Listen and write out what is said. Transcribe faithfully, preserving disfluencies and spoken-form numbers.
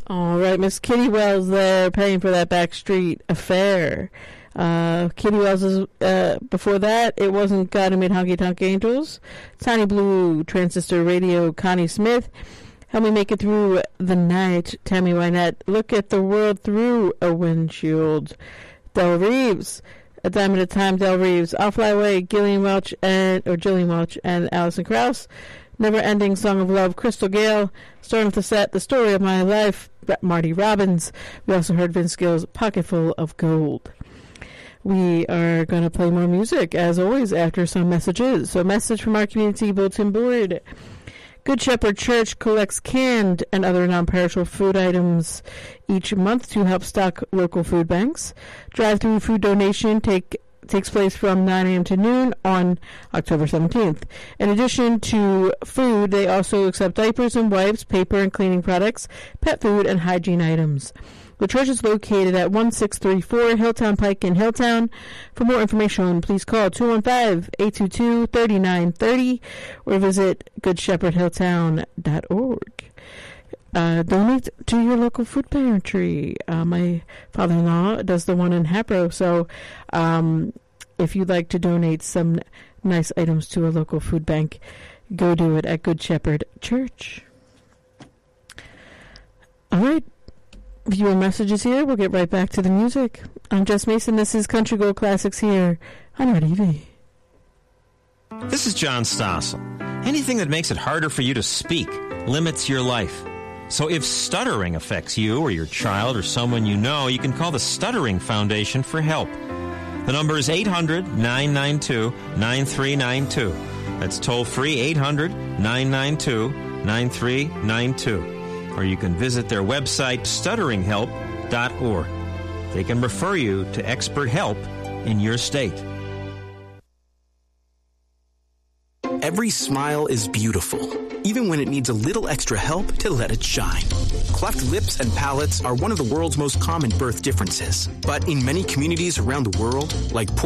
All right, Miss Kitty Wells there, paying for that Backstreet Affair. Uh, Kitty Wells is, uh, before that, It Wasn't God Who Made Honky Tonk Angels. Tiny Blue, Transistor Radio, Connie Smith. Help Me Make It Through the Night, Tammy Wynette. Look at the World Through a Windshield, Del Reeves. A Dime at a Time, Del Reeves. I'll Fly Away, Gillian Welch and, or Jillian Welch and Alison Krauss. Never Ending Song of Love, Crystal Gale. Starting with the set, The Story of My Life, Marty Robbins. We also heard Vince Gill's Pocketful of Gold. We are going to play more music, as always, after some messages. So a message from our community bulletin board. Good Shepherd Church collects canned and other non-perishable food items each month to help stock local food banks. Drive-through food donation take takes place from nine a.m. to noon on October seventeenth. In addition to food, they also accept diapers and wipes, paper and cleaning products, pet food, and hygiene items. The church is located at one six three four Hilltown Pike in Hilltown. For more information, please call two one five, eight two two, three nine three zero or visit good shepherd hilltown dot org. Uh, donate to your local food pantry. Uh, my father-in-law does the one in Hapro, so um, if you'd like to donate some nice items to a local food bank, go do it at Good Shepherd Church. All right. Viewer messages here. We'll get right back to the music. I'm Jess Mason. This is Country Gold Classics here on R D V. This is John Stossel. Anything that makes it harder for you to speak limits your life. So if stuttering affects you or your child or someone you know, you can call the Stuttering Foundation for help. The number is eight hundred, nine nine two, nine three nine two. That's toll-free eight hundred, nine nine two, nine three nine two. Or you can visit their website, stuttering help dot org. They can refer you to expert help in your state. Every smile is beautiful, even when it needs a little extra help to let it shine. Cleft lips and palates are one of the world's most common birth differences. But in many communities around the world, like